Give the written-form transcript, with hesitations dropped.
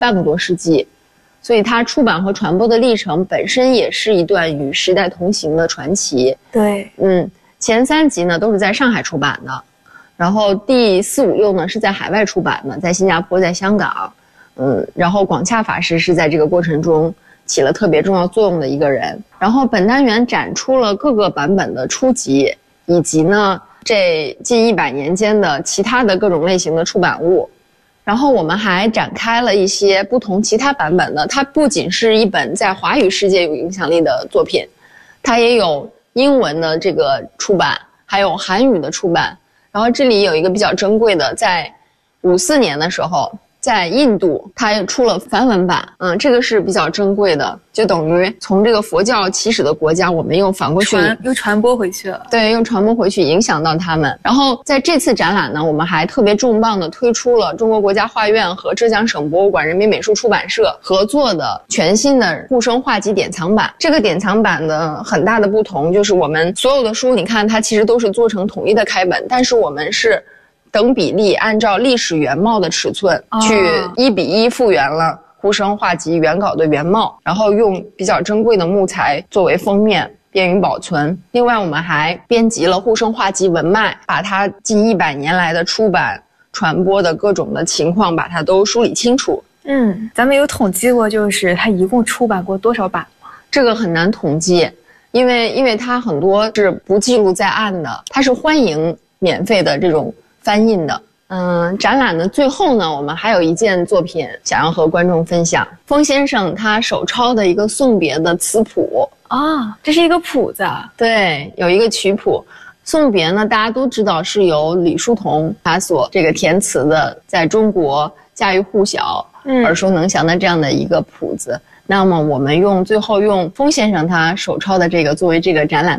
半个多世纪，所以它出版和传播的历程本身也是一段与时代同行的传奇。 对， 前3集呢都是在上海出版的，然后第4、5、6呢是在海外出版的，在新加坡、在香港。然后广洽法师是在这个过程中起了特别重要作用的一个人。然后本单元展出了各个版本的初级，以及呢这近100年间的其他的各种类型的出版物。然后我们还展开了一些不同其他版本的，它不仅是一本在华语世界有影响力的作品，它也有英文的这个出版，还有韩语的出版。然后这里有一个比较珍贵的，在54年的时候，在印度它也出了梵文版，这个是比较珍贵的，就等于从这个佛教起始的国家，我们又反过去又传播回去了。 对，又传播回去，影响到他们。然后在这次展览呢，我们还特别重磅的推出了中国国家画院和浙江省博物馆人民美术出版社合作的全新的沪生画集典藏版。这个典藏版的很大的不同就是我们所有的书，你看它其实都是做成统一的开本，但是我们是等比例按照历史原貌的尺寸去1比1复原了沪生画集原稿的原貌，然后用比较珍贵的木材作为封面，便于保存。另外我们还编辑了沪生画集文脉，把它近100年来的出版传播的各种的情况把它都梳理清楚。 咱们有统计过就是它一共出版过多少版吗？ 这个很难统计，因为它很多是不记录在案的，它是欢迎免费的这种翻印的。展览的最后呢，我们还有一件作品想要和观众分享，封先生他手抄的一个送别的词谱。 这是一个谱子。 对，有一个曲谱。送别呢，大家都知道是由李叔同他所这个填词的，在中国家喻户晓、耳熟能详的这样的一个谱子。那么我们最后用封先生他手抄的这个作为这个展览